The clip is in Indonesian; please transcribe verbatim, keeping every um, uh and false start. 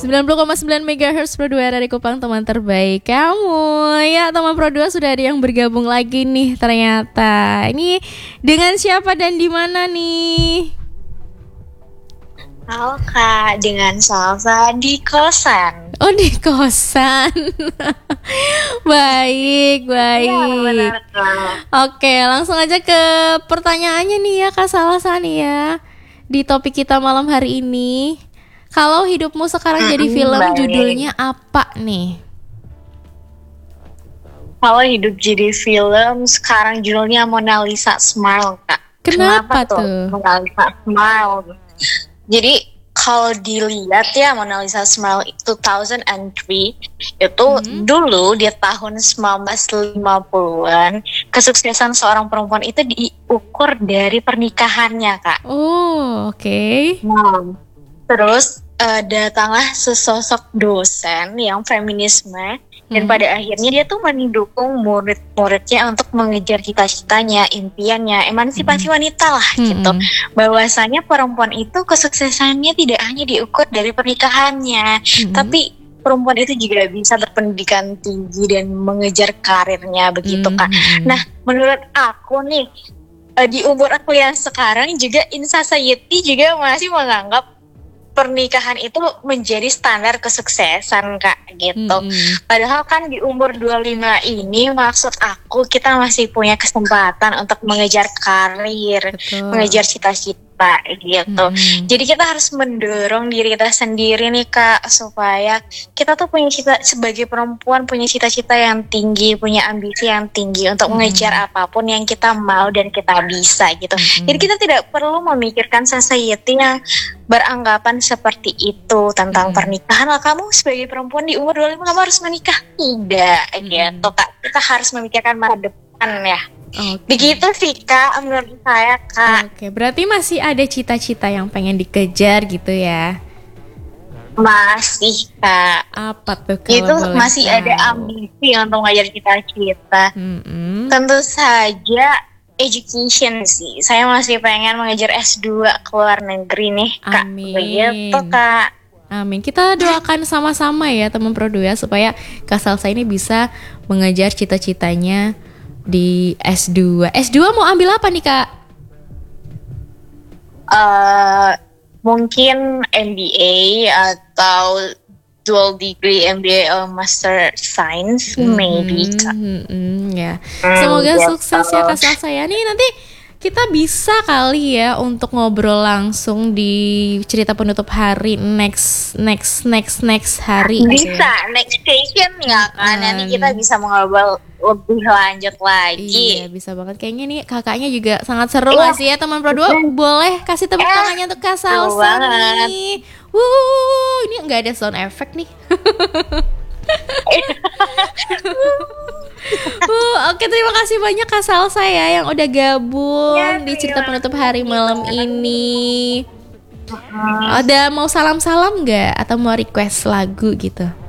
sembilan puluh koma sembilan megahertz Pro dua dari Kupang, teman terbaik kamu. Ya, teman Pro dua sudah ada yang bergabung lagi nih ternyata. Ini dengan siapa dan di mana nih? Halo Kak, dengan Salsa di kosan. Oh, di kosan. Baik, baik. Ya, benar, Kak. Oke, langsung aja ke pertanyaannya nih ya Kak Salsa nih ya. Di topik kita malam hari ini. Kalau hidupmu sekarang jadi film, baik. judulnya apa nih? Kalau hidup jadi film, sekarang judulnya Mona Lisa Smile, Kak. Kenapa, Kenapa tuh? tuh? Mona Lisa Smile. Jadi kalau dilihat ya, Mona Lisa Smile dua ribu tiga itu Hmm. dulu di tahun sembilan belas lima puluhan, kesuksesan seorang perempuan itu diukur dari pernikahannya, Kak. Oh, oke. Nah, terus uh, datanglah sesosok dosen yang feminisme dan Hmm. pada akhirnya dia tuh mendukung murid-muridnya untuk mengejar cita-citanya, impiannya, emansipasi wanita lah Hmm. gitu. Bahwasanya perempuan itu kesuksesannya tidak hanya diukur dari pernikahannya, Hmm. tapi perempuan itu juga bisa berpendidikan tinggi dan mengejar karirnya begitu, Kak. Hmm. Nah, menurut aku nih, uh, di umur aku yang sekarang juga in society juga masih menganggap pernikahan itu menjadi standar kesuksesan, Kak, gitu. Hmm. Padahal kan di umur dua puluh lima ini maksud aku kita masih punya kesempatan untuk mengejar karir, Betul. mengejar cita-cita gitu. Hmm. Jadi kita harus mendorong diri kita sendiri nih, Kak, supaya kita tuh punya cita, sebagai perempuan punya cita-cita yang tinggi, punya ambisi yang tinggi untuk Hmm. mengejar apapun yang kita mau dan kita bisa gitu. Hmm. Jadi kita tidak perlu memikirkan society yang beranggapan seperti itu tentang Hmm. pernikahan. Lah, kamu sebagai perempuan di umur dua puluh lima kamu harus menikah. Tidak, Hmm. gitu, Kak. Kita harus memikirkan masa depan ya. Oke. Begitu sih, Kak, menurut saya, Kak. Oke, berarti masih ada cita-cita yang pengen dikejar gitu ya? Masih, Kak. Apa tuh kalau Itu boleh masih tahu? ada ambisi untuk mengejar cita-cita. Hmm. Tentu saja education sih. Saya masih pengen mengejar S dua ke luar negeri nih, Kak. Amin. Begitu, Kak. Amin. Kita doakan sama-sama ya teman Pro dua supaya Kak Salsa ini bisa mengejar cita-citanya di S dua. S dua mau ambil apa nih, Kak? Uh, mungkin M B A atau dual degree M B A or Master Science, maybe, Kak. Hmm, hmm, ya. Hmm, Semoga gitu. sukses ya Kak Salsa ya. Nih nanti kita bisa kali ya untuk ngobrol langsung di cerita penutup hari next next next next hari. gitu Bisa, ya. next station ya kan. Hmm. Nanti kita bisa mengobrol lebih lanjut lagi. Iya, bisa banget. Kayaknya nih kakaknya juga sangat seru Iya. nggak sih ya teman Pro dua? Boleh kasih tepuk Eh, tangannya untuk Kak seru Salsa banget. nih. Wuh, ini nggak ada sound effect nih. Uh, Oke, terima kasih banyak Kak Salsa ya yang udah gabung Ya, di cerita terima penutup hari kasih malam banget. ini. Hmm. Ada mau salam-salam nggak atau mau request lagu gitu?